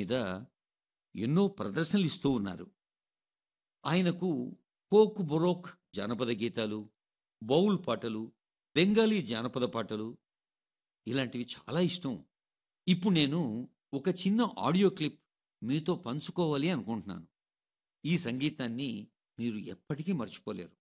మీద ఎన్నో ప్రదర్శనలు ఇస్తూ ఉన్నారు. ఆయనకు ఫోక్ బొరోక్ జానపద గీతాలు, బౌల్ పాటలు, బెంగాలీ జానపద పాటలు ఇలాంటివి చాలా ఇష్టం. ఇప్పుడు నేను ఒక చిన్న ఆడియో క్లిప్ మీతో పంచుకోవాలి అనుకుంటున్నాను. ఈ సంగీతాన్ని మీరు ఎప్పటికీ మర్చిపోలేరు.